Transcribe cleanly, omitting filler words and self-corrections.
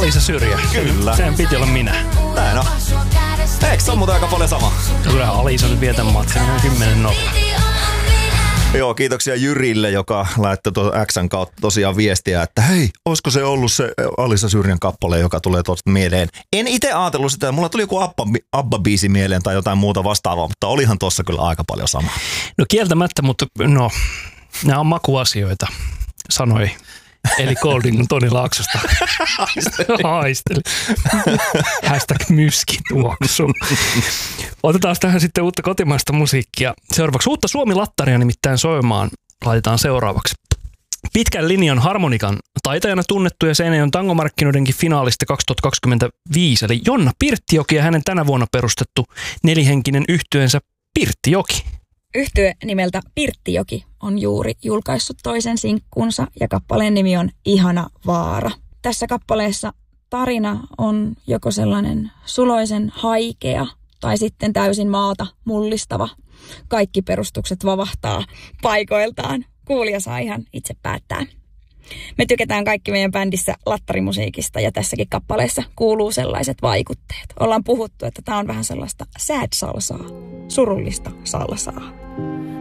Alisa Syrjä. Kyllä. Sehän piti olla minä. Näin on. Eikö se on muuten aika paljon sama? Kyllä Alisa nyt vietän matkan 10-0. Joo, kiitoksia Jyrille, joka laittoi tuon X:n kautta tosiaan viestiä, että hei, olisiko se ollut se Alisa Syrjän kappale, joka tulee tuosta mieleen. En itse ajatellut sitä, mulla tuli joku Abba-biisi mieleen tai jotain muuta vastaavaa, mutta olihan tuossa kyllä aika paljon sama. No kieltämättä, mutta no, nämä on makuasioita, sanoi Eli Golding Toni Laaksosta. Haisteli. #myskituoksu. Otetaan tähän sitten uutta kotimaista musiikkia. Seuraavaksi uutta Suomi-lattaria nimittäin soimaan laitetaan seuraavaksi. Pitkän linjan harmonikan taitajana tunnettu ja Seinäjoen tangomarkkinoidenkin finaalista 2025, eli Jonna Pirttijoki ja hänen tänä vuonna perustettu nelihenkinen yhtyeensä Pirttijoki. Yhtye nimeltä Pirttijoki on juuri julkaissut toisen sinkkunsa ja kappaleen nimi on Ihana vaara. Tässä kappaleessa tarina on joko sellainen suloisen haikea tai sitten täysin maata mullistava. Kaikki perustukset vavahtaa paikoiltaan. Kuulija saa ihan itse päättää. Me tykätään kaikki meidän bändissä lattarimusiikista ja tässäkin kappaleessa kuuluu sellaiset vaikutteet. Ollaan puhuttu, että tämä on vähän sellaista sad salsaa, surullista salsaa.